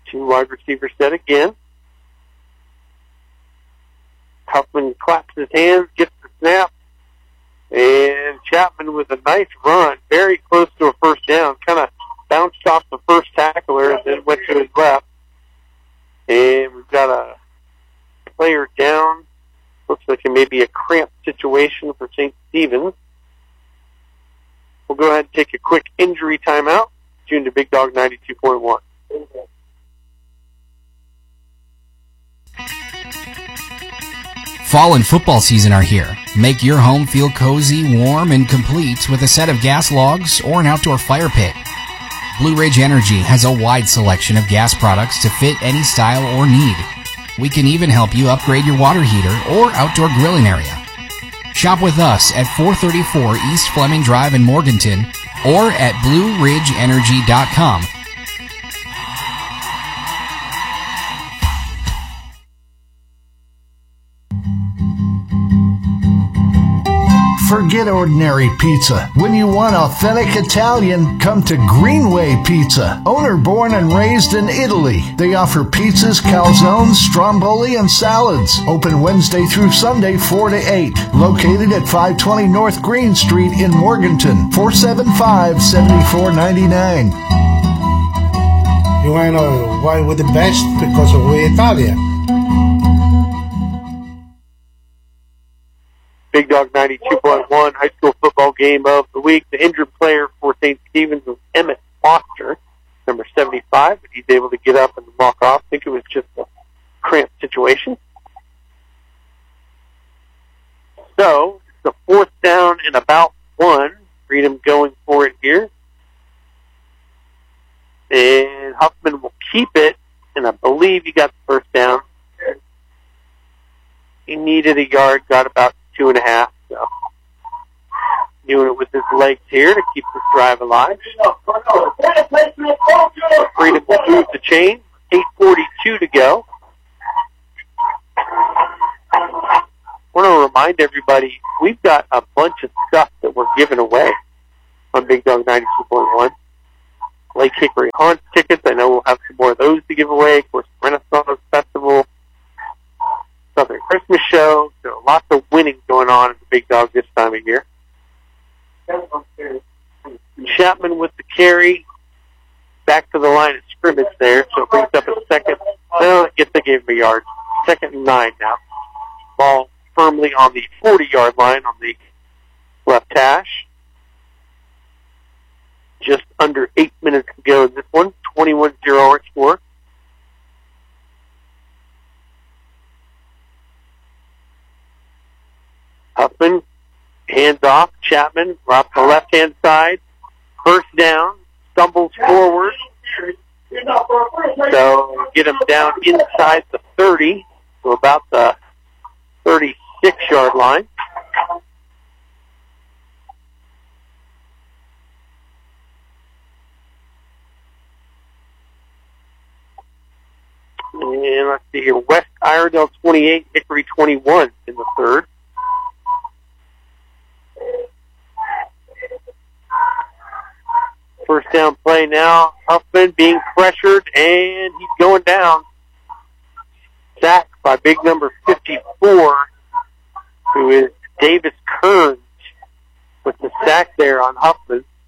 Two wide receivers set again. Huffman claps his hands, gets the snap, and Chapman with a nice run, very close to a first down, kind of bounced off the first tackler and then went to his left. And we've got a player down. Looks like it may be a cramped situation for St. Stephen's. We'll go ahead and take a quick injury timeout. Tune to Big Dog 92.1. Fall and football season are here. Make your home feel cozy, warm, and complete with a set of gas logs or an outdoor fire pit. Blue Ridge Energy has a wide selection of gas products to fit any style or need. We can even help you upgrade your water heater or outdoor grilling area. Shop with us at 434 East Fleming Drive in Morganton or at BlueRidgeEnergy.com. Forget ordinary pizza. When you want authentic Italian, come to Greenway Pizza. Owner born and raised in Italy. They offer pizzas, calzones, stromboli, and salads. Open Wednesday through Sunday 4 to 8. Located at 520 North Green Street in Morganton. 475-7499. You want to know why we're the best? Because we're Italian. Big Dog 92.1 high school football game of the week. The injured player for St. Stephen's was Emmett Foster, number 75, but he's able to get up and walk off. I think it was just a cramped situation. So, it's a fourth down and about one. Freedom going for it here. And Huffman will keep it, and I believe he got the first down. He needed a yard, got about 2.5, so doing it with his legs here to keep this drive alive. Freedom will move the chain. 8:42 to go. I want to remind everybody, we've got a bunch of stuff that we're giving away on Big Dog 92.1. Lake Hickory Haunts tickets. I know we'll have some more of those to give away. Of course, Renaissance Festival, Southern Christmas Show. So lots of winning going on at the Big Dog this time of year. Chapman with the carry. Back to the line of scrimmage there. So it brings up a second. Well, I guess they gave him a yard. 2nd and 9 now. Ball firmly on the 40-yard line on the left hash. Just under 8 minutes to go in this one. 21-0 our score. Huffman, hands off. Chapman, off the left-hand side. First down, stumbles forward. So get him down inside the 30, so about the 36-yard line. And let's see here, West Iredell 28, Hickory 21 in the third. First down play now. Huffman being pressured, and he's going down. Sacked by big number 54, who is Davis Kearns, with the sack there on Huffman.